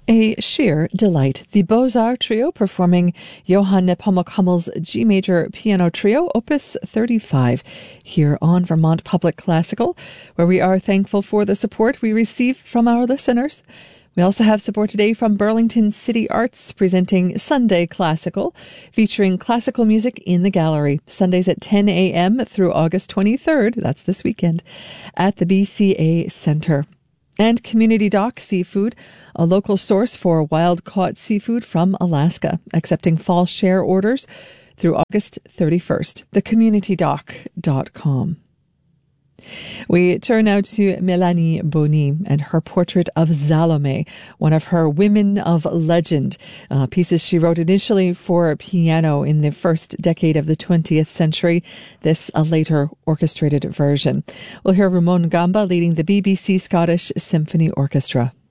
A sheer delight. The Beaux-Arts Trio performing Johann Nepomuk Hummel's G Major Piano Trio, Opus 35, here on Vermont Public Classical, where we are thankful for the support we receive from our listeners. We also have support today from Burlington City Arts, presenting Sunday Classical, featuring classical music in the gallery, Sundays at 10 a.m. through August 23rd, that's this weekend, at the BCA Center. And Community Dock Seafood, a local source for wild-caught seafood from Alaska, accepting fall share orders through August 31st. thecommunitydock.com. We turn now to Mélanie Boni and her portrait of Salome, one of her women of legend, pieces she wrote initially for piano in the first decade of the 20th century, this a later orchestrated version. We'll hear Ramon Gamba leading the BBC Scottish Symphony Orchestra.